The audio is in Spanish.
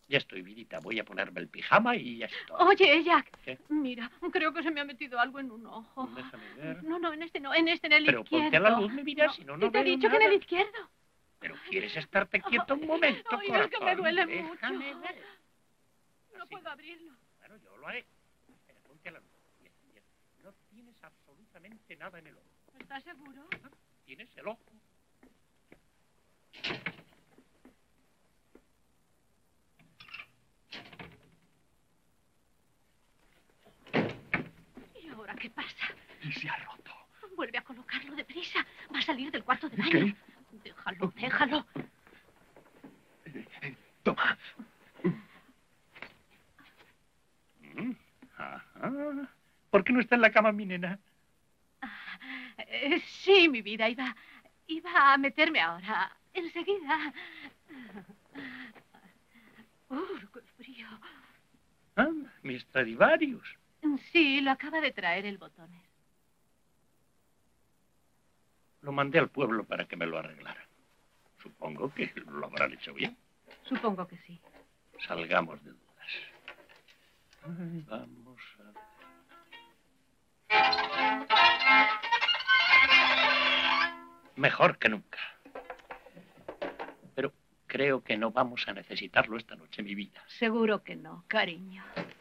Ya estoy, vidita. Voy a ponerme el pijama y ya estoy. Oye, Jack. ¿Qué? Mira, creo que se me ha metido algo en un ojo. Déjame ver. No, en este no, en el izquierdo. Pero ponte a la luz, me miras, si no, no te he veo dicho nada. que en el izquierdo. Pero quieres estarte quieto un momento, Ay, corazón. es que me duele Déjame mucho. ver. No Así. puedo abrirlo. Bueno, yo lo haré. Espera, ponte a la luz. Bien, bien. No tienes absolutamente nada en el ojo. ¿Estás seguro? ¿No? Tienes el ojo. ¿Y ahora qué pasa? Y se ha roto. Vuelve a colocarlo deprisa. Va a salir del cuarto de baño. ¿Qué? Déjalo, déjalo. Toma. Ajá. ¿Por qué no está en la cama mi nena? Sí, mi vida, iba a meterme ahora. Enseguida. ¡Qué frío! Ah, mi Stradivarius. Sí, lo acaba de traer el Botones. Lo mandé al pueblo para que me lo arreglaran. Supongo que lo habrán hecho bien. Supongo que sí. Salgamos de dudas. Ay, vamos a... Mejor que nunca. Pero creo que no vamos a necesitarlo esta noche, mi vida. Seguro que no, cariño.